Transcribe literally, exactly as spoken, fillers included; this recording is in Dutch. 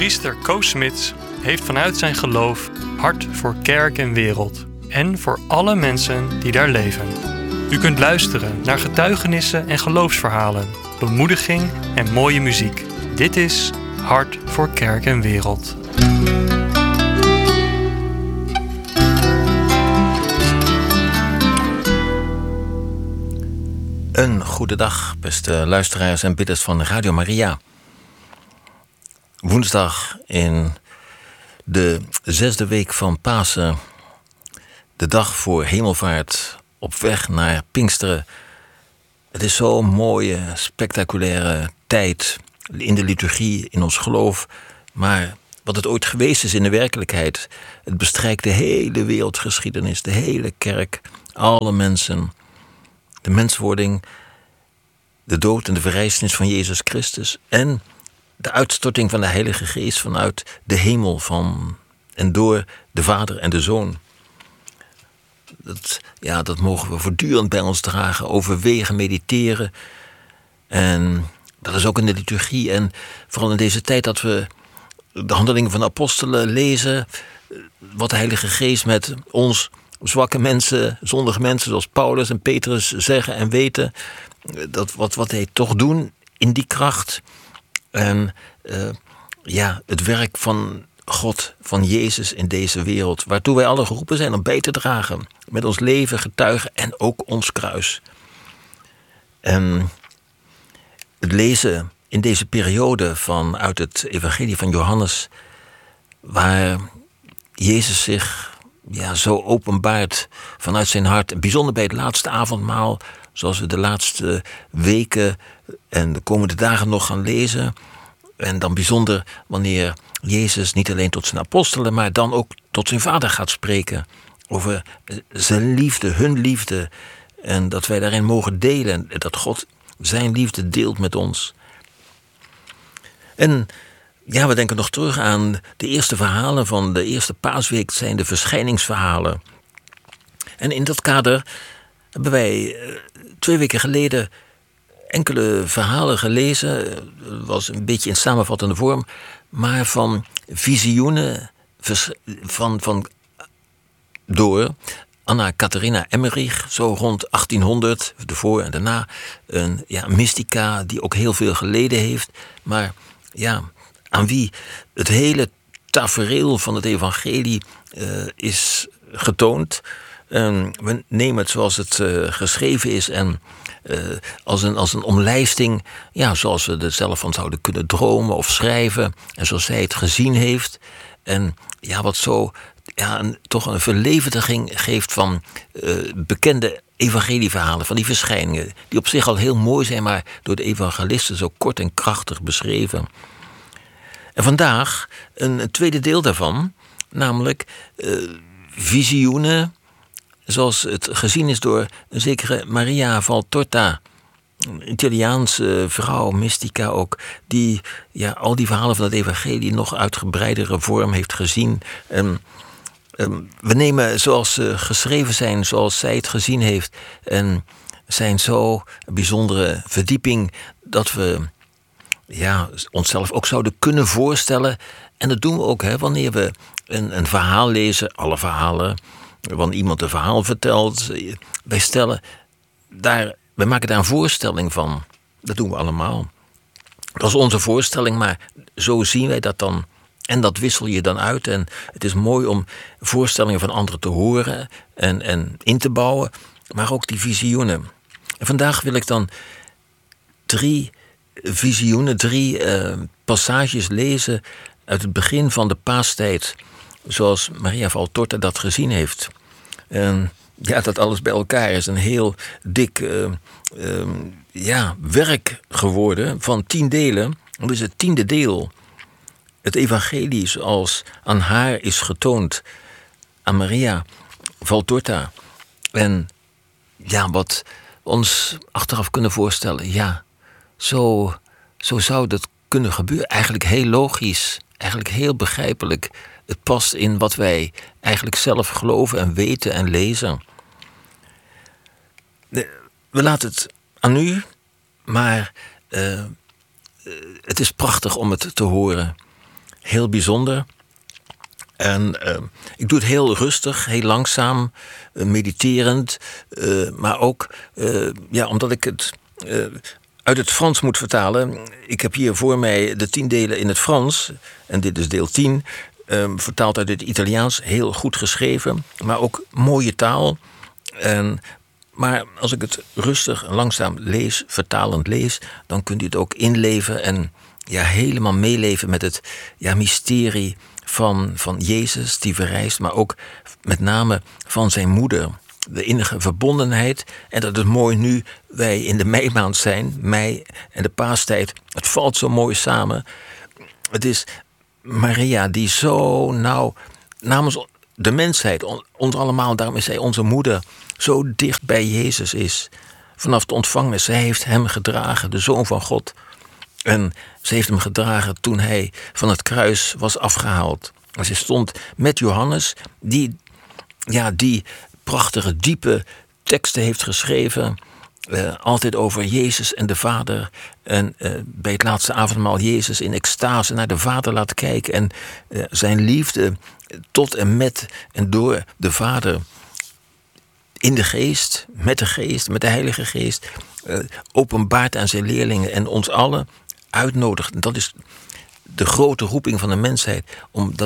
Priester Koos Smits heeft vanuit zijn geloof hart voor kerk en wereld en voor alle mensen die daar leven. U kunt luisteren naar getuigenissen en geloofsverhalen, bemoediging en mooie muziek. Dit is Hart voor kerk en wereld. Een goede dag, beste luisteraars en bidders van Radio Maria. Woensdag in de zesde week van Pasen, de dag voor hemelvaart, op weg naar Pinksteren. Het is zo'n mooie, spectaculaire tijd in de liturgie, in ons geloof. Maar wat het ooit geweest is in de werkelijkheid, het bestrijkt de hele wereldgeschiedenis, de hele kerk, alle mensen. De menswording, de dood en de verrijzenis van Jezus Christus en de uitstorting van de Heilige Geest vanuit de hemel van en door de Vader en de Zoon. Dat, ja, dat mogen we voortdurend bij ons dragen, overwegen, mediteren. En dat is ook in de liturgie en vooral in deze tijd dat we de handelingen van de apostelen lezen, wat de Heilige Geest met ons zwakke mensen, zondige mensen zoals Paulus en Petrus zeggen en weten dat wat, wat hij toch doen in die kracht. En uh, ja, het werk van God, van Jezus in deze wereld, waartoe wij alle geroepen zijn om bij te dragen. Met ons leven, getuigen en ook ons kruis. En het lezen in deze periode vanuit het evangelie van Johannes, waar Jezus zich ja, zo openbaart vanuit zijn hart. Bijzonder bij het laatste avondmaal, zoals we de laatste weken en de komende dagen nog gaan lezen. En dan bijzonder wanneer Jezus niet alleen tot zijn apostelen, maar dan ook tot zijn Vader gaat spreken. Over zijn liefde, hun liefde. En dat wij daarin mogen delen. Dat God zijn liefde deelt met ons. En ja, we denken nog terug aan de eerste verhalen van de eerste paasweek. Het zijn de verschijningsverhalen. En in dat kader hebben wij twee weken geleden enkele verhalen gelezen. Het was een beetje in samenvattende vorm. Maar van visioenen van, van door Anna Catharina Emmerich, zo rond achttienhonderd, ervoor en daarna. Een ja, mystica die ook heel veel geleden heeft. Maar ja, aan wie het hele tafereel van het evangelie uh, is getoond. Um, we nemen het zoals het uh, geschreven is en uh, als, een, als een omlijsting, ja, zoals we er zelf van zouden kunnen dromen of schrijven. En zoals zij het gezien heeft. En ja, wat zo ja, een, toch een verlevendiging geeft van uh, bekende evangelieverhalen, van die verschijningen. Die op zich al heel mooi zijn, maar door de evangelisten zo kort en krachtig beschreven. En vandaag een, een tweede deel daarvan, namelijk uh, visioenen, zoals het gezien is door een zekere Maria Valtorta, een Italiaanse vrouw, mystica ook, die ja, al die verhalen van het evangelie nog uitgebreidere vorm heeft gezien. En, um, we nemen zoals ze geschreven zijn, zoals zij het gezien heeft, en zijn zo een bijzondere verdieping dat we ja, onszelf ook zouden kunnen voorstellen. En dat doen we ook, hè, wanneer we een, een verhaal lezen, alle verhalen, wanneer iemand een verhaal vertelt, wij stellen daar, wij maken daar een voorstelling van. Dat doen we allemaal. Dat is onze voorstelling, maar zo zien wij dat dan. En dat wissel je dan uit. En het is mooi om voorstellingen van anderen te horen en, en in te bouwen, maar ook die visioenen. En vandaag wil ik dan drie visioenen, drie uh, passages lezen uit het begin van de paastijd, zoals Maria Valtorta dat gezien heeft. En ja, dat alles bij elkaar is een heel dik uh, uh, ja, werk geworden van tien delen. Dat is het tiende deel. Het evangelie zoals aan haar is getoond, aan Maria Valtorta. En ja, wat ons achteraf kunnen voorstellen, ja, zo, zo zou dat kunnen gebeuren. Eigenlijk heel logisch, eigenlijk heel begrijpelijk. Het past in wat wij eigenlijk zelf geloven en weten en lezen. We laten het aan u, maar uh, het is prachtig om het te horen. heel bijzonder. En uh, ik doe het heel rustig, heel langzaam, uh, mediterend. Uh, maar ook uh, ja, omdat ik het uh, uit het Frans moet vertalen. Ik heb hier voor mij de tien delen in het Frans. En dit is deel tien. Uh, vertaald uit het Italiaans. Heel goed geschreven. Maar ook mooie taal. En, maar als ik het rustig en langzaam lees, vertalend lees, dan kunt u het ook inleven en ja, helemaal meeleven met het ja, mysterie van, van Jezus die verrijst, maar ook met name van zijn moeder. De innige verbondenheid. En dat is mooi nu wij in de meimaand zijn, mei en de paastijd. Het valt zo mooi samen. Het is Maria die zo nauw namens de mensheid, ons allemaal, daarom is zij onze moeder, zo dicht bij Jezus is. Vanaf de ontvangst, zij heeft hem gedragen, de Zoon van God. En ze heeft hem gedragen toen hij van het kruis was afgehaald. En ze stond met Johannes, die, ja, die prachtige, diepe teksten heeft geschreven. Uh, altijd over Jezus en de Vader. En uh, bij het laatste avondmaal Jezus in extase naar de Vader laat kijken. En uh, zijn liefde tot en met en door de Vader. In de geest, met de geest, met de Heilige Geest. Uh, openbaart aan zijn leerlingen en ons allen uitnodigt. Dat is de grote roeping van de mensheid. Om